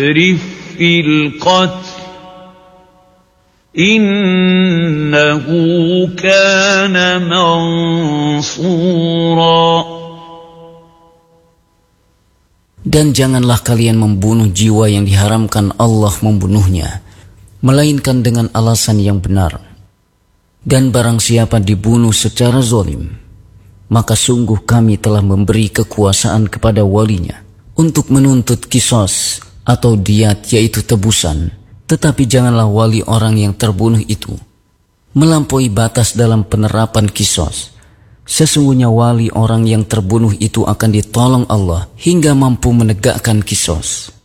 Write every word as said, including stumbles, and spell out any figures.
في القتل إنه كان منصورا. Dan janganlah kalian membunuh jiwa yang diharamkan Allah membunuhnya, melainkan dengan alasan yang benar. Dan barang siapa dibunuh secara zalim, maka sungguh kami telah memberi kekuasaan kepada walinya untuk menuntut kisos atau diat, yaitu tebusan. Tetapi janganlah wali orang yang terbunuh itu melampaui batas dalam penerapan kisos. Sesungguhnya wali orang yang terbunuh itu akan ditolong Allah hingga mampu menegakkan kisos.